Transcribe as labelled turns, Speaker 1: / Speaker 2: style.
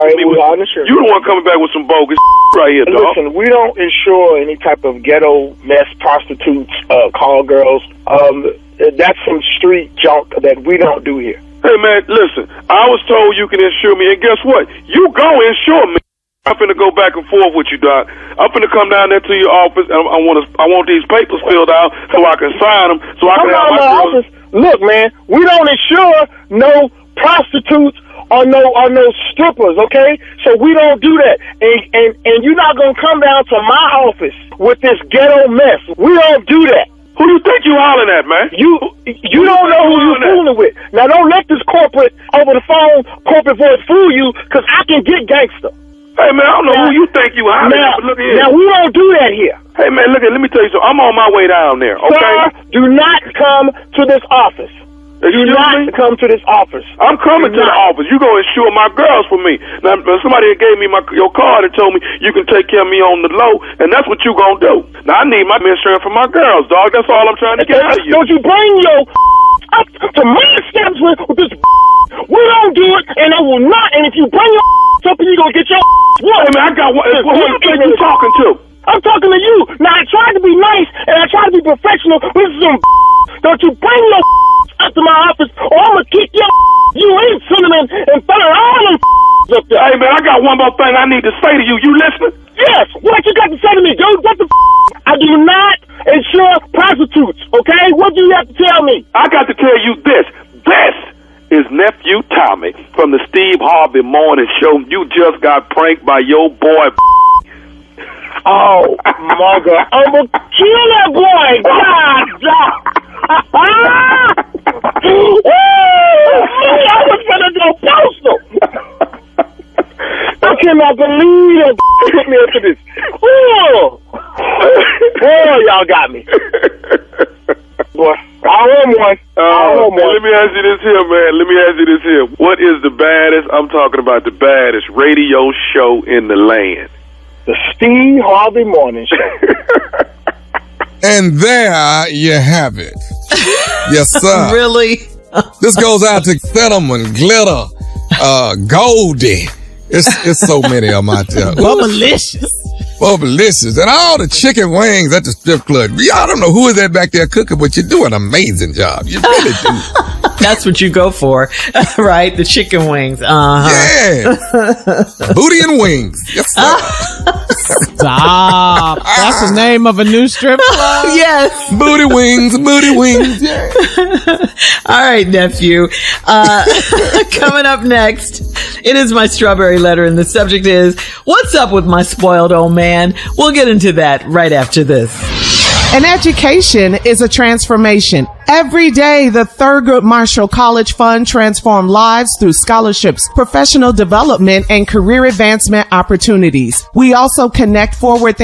Speaker 1: Right, we are insured.
Speaker 2: You the one coming back with some bogus right here, dog.
Speaker 1: Listen, we don't insure any type of ghetto mess, prostitutes, call girls. That's some street junk that we don't do here.
Speaker 2: Hey, man, listen, I was told you can insure me, and guess what? You go insure me. I'm finna go back and forth with you, Doc. I'm finna come down there to your office, and I want these papers filled out so I can sign them, so I can have my
Speaker 1: office. Look, man, we don't insure no prostitutes or no strippers, okay? So we don't do that. And you're not gonna come down to my office with this ghetto mess. We don't do that.
Speaker 2: Who you think you hollering at, man?
Speaker 1: You don't know who you're fooling with. Now don't let this corporate over the phone corporate voice fool you, because I can get gangster.
Speaker 2: Hey, man, I don't know who you think you hollering at, but look here.
Speaker 1: Now we don't do that here.
Speaker 2: Hey, man, look, let me tell you something. I'm on my way down there, okay?
Speaker 1: Sir, do not come to this office. Do not come to this office.
Speaker 2: I'm coming to the office. You go insure my girls for me. Now, somebody gave me your card and told me you can take care of me on the low, and that's what you gonna do. Now, I need my insurance for my girls, dog. That's all I'm trying to get out of you.
Speaker 1: Don't you bring your up to my establishment with this. We don't do it, and I will not. And if you bring your up, you're gonna get your one.
Speaker 2: Hey, man, I got one. Who you think you talking to?
Speaker 1: I'm talking to you. Now, I tried to be nice, and I tried to be professional. This is some. Don't you bring your up to my office, or I'm gonna kick you in cinnamon and throw all them up there.
Speaker 2: Hey, man, I got one more thing I need to say to you. You listening?
Speaker 1: Yes. What you got to say to me, dude? What the I do not insure prostitutes, okay? What do you have to tell me?
Speaker 2: I got to tell you this. This is Nephew Tommy from the Steve Harvey Morning Show. You just got pranked by your boy.
Speaker 1: Oh, my God. I'm gonna kill that boy. God. I was gonna go postal. I cannot believe that put me into this. Boy, y'all got me. Boy, I want one.
Speaker 2: Let me ask you this here, man. Let me ask you this here. What is the baddest, I'm talking about the baddest radio show in the land?
Speaker 1: The Steve Harvey Morning Show.
Speaker 3: And there you have it. Yes, sir.
Speaker 4: Really?
Speaker 3: This goes out to Cinnamon, Glitter, Goldie. It's so many of them out there.
Speaker 4: Bubblicious.
Speaker 3: Bubblicious. And all the chicken wings at the strip club. I don't know who is that back there cooking, but you do an amazing job. You really do.
Speaker 4: That's what you go for, right? The chicken wings.
Speaker 3: Yeah. Booty and wings. Yes, sir.
Speaker 5: Stop. That's the name of a new strip club?
Speaker 4: Yes.
Speaker 3: Booty wings, booty wings. Yeah.
Speaker 4: All right, nephew. Coming up next, it is my strawberry letter, and the subject is, what's up with my spoiled old man? We'll get into that right after this.
Speaker 5: An education is a transformation. Every day, the Thurgood Marshall College Fund transforms lives through scholarships, professional development, and career advancement opportunities. We also connect forward